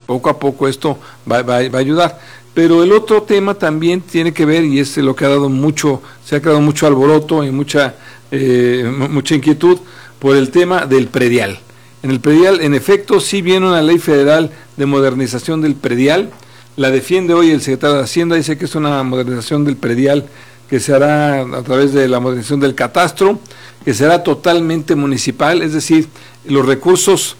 poco a poco esto va a ayudar. Pero el otro tema también tiene que ver, y es lo que se ha creado mucho alboroto y mucha inquietud por el tema del predial. En el predial, en efecto, sí viene una ley federal de modernización del predial, la defiende hoy el secretario de Hacienda, dice que es una modernización del predial que se hará a través de la modernización del catastro, que será totalmente municipal, es decir, los recursos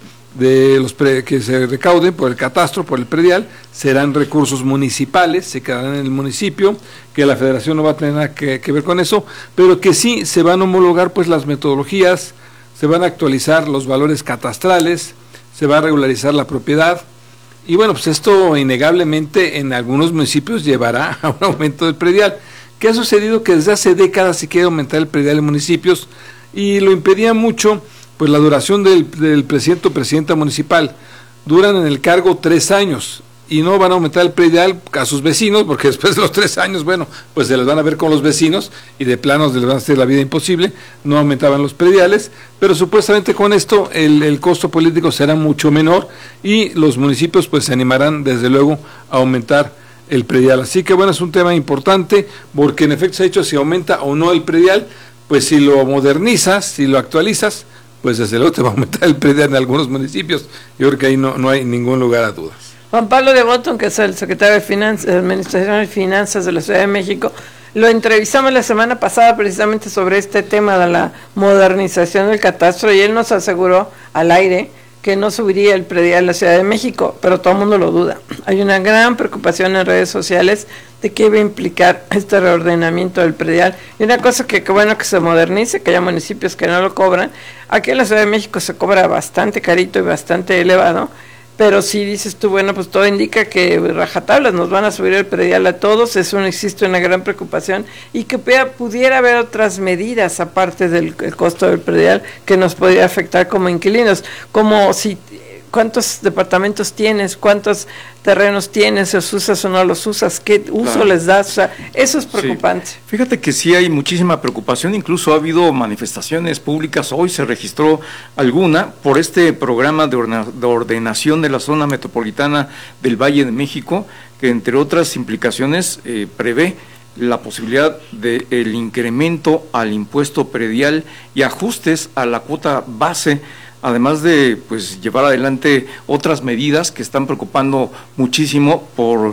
que se recauden por el catastro, por el predial, serán recursos municipales, se quedarán en el municipio, que la federación no va a tener nada que ver con eso, pero que sí se van a homologar pues las metodologías, se van a actualizar los valores catastrales, se va a regularizar la propiedad, y bueno, pues esto innegablemente en algunos municipios llevará a un aumento del predial. ¿Qué ha sucedido? Que desde hace décadas se quiere aumentar el predial en municipios, y lo impedía mucho pues la duración del presidente o presidenta municipal. Duran en el cargo 3 años y no van a aumentar el predial a sus vecinos, porque después de los 3 años, bueno, pues se les van a ver con los vecinos y de plano les van a hacer la vida imposible, no aumentaban los prediales, pero supuestamente con esto el costo político será mucho menor y los municipios pues se animarán desde luego a aumentar el predial. Así que bueno, es un tema importante, porque en efecto se ha dicho si aumenta o no el predial, pues si lo modernizas, si lo actualizas, pues desde luego te va a aumentar el predial en algunos municipios. Yo creo que ahí no hay ningún lugar a dudas. Juan Pablo de Botton, que es el secretario de Administración y Finanzas de la Ciudad de México, lo entrevistamos la semana pasada precisamente sobre este tema de la modernización del catastro, y él nos aseguró al aire que no subiría el predial en la Ciudad de México, pero todo el mundo lo duda. Hay una gran preocupación en redes sociales de qué va a implicar este reordenamiento del predial. Y una cosa que bueno que se modernice, que haya municipios que no lo cobran. Aquí en la Ciudad de México se cobra bastante carito y bastante elevado, pero si dices tú, bueno, pues todo indica que rajatablas nos van a subir el predial a todos, eso existe una gran preocupación, y que pudiera haber otras medidas aparte del costo del predial que nos podría afectar como inquilinos, como si cuántos departamentos tienes, cuántos terrenos tienes, los usas o no los usas, qué uso les das, o sea, eso es preocupante. Sí. Fíjate que sí hay muchísima preocupación, incluso ha habido manifestaciones públicas, hoy se registró alguna por este programa de ordenación de la zona metropolitana del Valle de México, que entre otras implicaciones prevé la posibilidad del incremento al impuesto predial y ajustes a la cuota base, además de pues llevar adelante otras medidas que están preocupando muchísimo por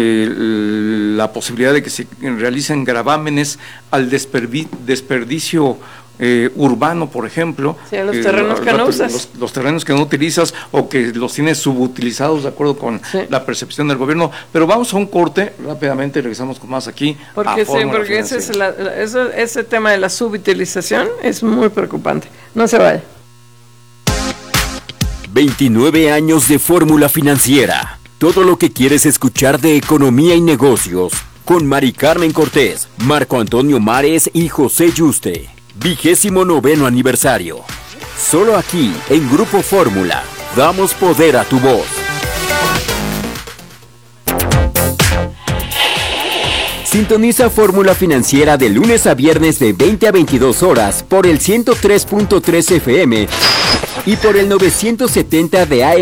la posibilidad de que se realicen gravámenes al desperdicio urbano, por ejemplo. Sí, a los terrenos que no usas. Los terrenos que no utilizas o que los tienes subutilizados de acuerdo con la percepción del gobierno. Pero vamos a un corte, rápidamente regresamos con más aquí. Porque ese tema de la subutilización es muy preocupante. No se vaya. 29 años de Fórmula Financiera. Todo lo que quieres escuchar de economía y negocios. Con Mari Carmen Cortés, Marco Antonio Mares y José Yuste. 29º aniversario. Solo aquí, en Grupo Fórmula. Damos poder a tu voz. Sintoniza Fórmula Financiera de lunes a viernes de 20 a 22 horas por el 103.3 FM y por el 970 de AM.